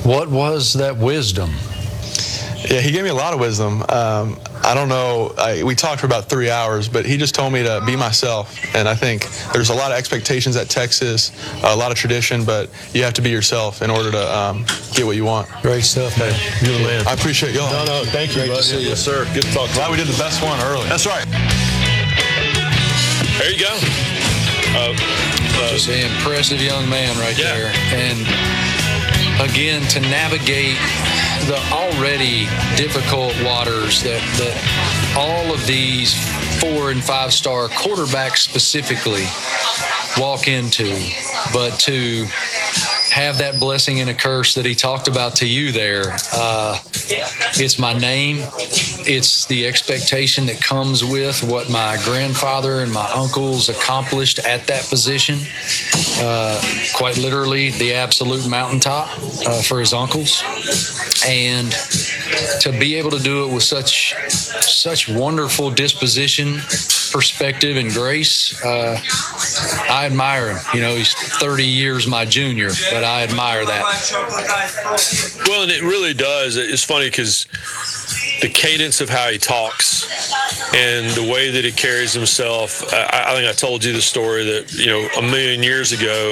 What was that wisdom? Yeah, he gave me a lot of wisdom. I don't know, we talked for about 3 hours, but he just told me to be myself. And I think there's a lot of expectations at Texas, a lot of tradition, but you have to be yourself in order to get what you want. Great stuff, man. You're the man. I appreciate y'all. No, thank you, Great bud. to see you. Yes, sir. Good to talk to you. Glad we did the best one early. That's right. There you go. Just an impressive young man right there. And again, to navigate the already difficult waters that all of these 4- and 5-star quarterbacks specifically walk into, but to have that blessing and a curse that he talked about to you there. It's my name. It's the expectation that comes with what my grandfather and my uncles accomplished at that position. Quite literally the absolute mountaintop for his uncles. And to be able to do it with such wonderful disposition, perspective, and grace, I admire him. You know, he's 30 years my junior, but I admire that. Well, and it really does. It's funny because the cadence of how he talks and the way that he carries himself. I think I told you the story that, you know, 1,000,000 years ago,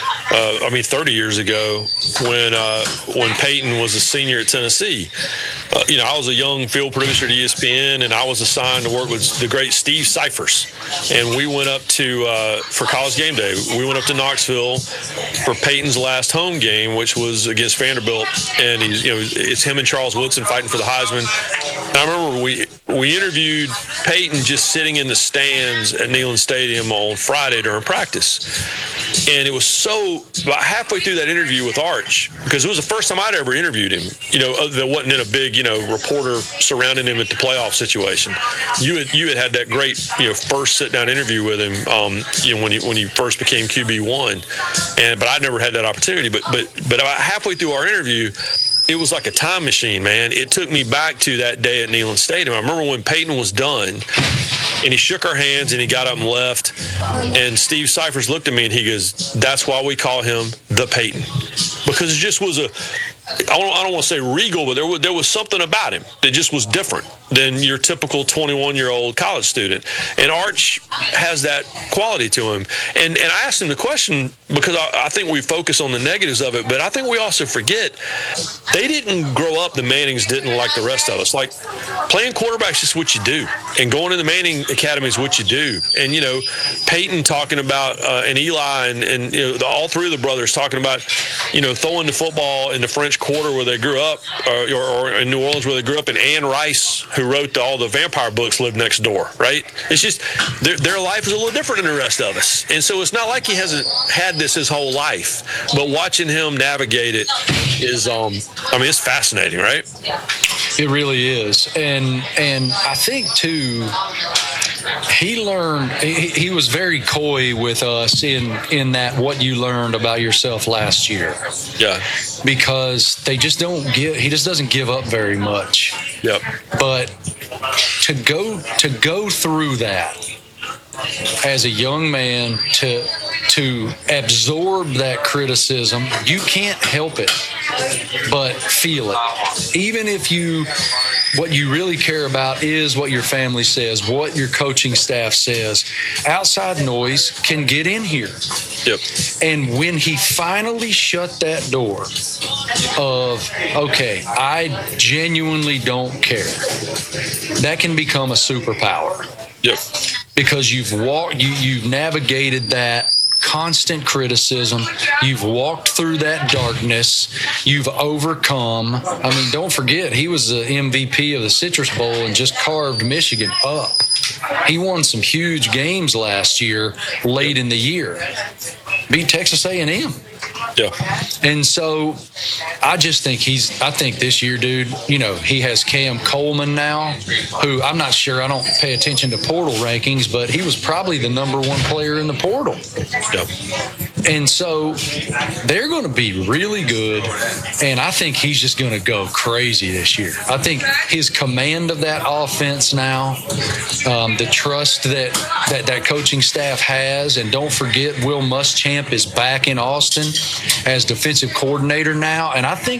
30 years ago, when Peyton was a senior at Tennessee. You know, I was a young field producer at ESPN, and I was assigned to work with the great Steve Cyphers. And we went up for College Game Day, we went up to Knoxville for Peyton's last home game, which was against Vanderbilt. And it's him and Charles Woodson fighting for the Heisman. And I remember we interviewed Peyton just sitting in the stands at Neyland Stadium on Friday during practice. And it was about halfway through that interview with Arch, because it was the first time I'd ever interviewed him, that wasn't in a big, reporter surrounding him at the playoff situation. You had that great, first sit-down interview with him, when he first became QB1. But I'd never had that opportunity. But about halfway through our interview, it was like a time machine, man. It took me back to that day at Neyland Stadium. I remember when Peyton was done, and he shook our hands, and he got up and left. And Steve Cyphers looked at me, and he goes, "That's why we call him the Peyton." Because it just was I don't want to say regal, but there was something about him that just was different than your typical 21-year-old college student. And Arch has that quality to him. And I asked him the question because I think we focus on the negatives of it, but I think we also forget they didn't grow up, the Mannings didn't, like the rest of us. Like, playing quarterback is just what you do. And going to the Manning Academy is what you do. And, Peyton talking about, and Eli and all three of the brothers talking about, throwing the football in the French Quarter where they grew up, or in New Orleans where they grew up, and Anne Rice, who wrote all the vampire books, lived next door, right? It's just their life is a little different than the rest of us. And so it's not like he hasn't had this his whole life, but watching him navigate it is, it's fascinating, right? It really is. And I think, too, he learned, he was very coy with us in that what you learned about yourself last year. Yeah. Because he just doesn't give up very much. Yep. But to go through that as a young man, to absorb that criticism, you can't help it but feel it. Even if what you really care about is what your family says, what your coaching staff says. Outside noise can get in here. Yep. And when he finally shut that door of, okay, I genuinely don't care, that can become a superpower. Yep. Because you've navigated that constant criticism. You've walked through that darkness. You've overcome. Don't forget, he was the MVP of the Citrus Bowl and just carved Michigan up. He won some huge games last year, late in the year. Beat Texas A&M. Yeah. And so I just think I think this year, dude, he has Cam Coleman now, who I'm not sure, I don't pay attention to portal rankings, but he was probably the number one player in the portal. Yep. And so they're going to be really good. And I think he's just going to go crazy this year. I think his command of that offense now, the trust that coaching staff has, and don't forget, Will Muschamp is back in Austin as defensive coordinator now. And I think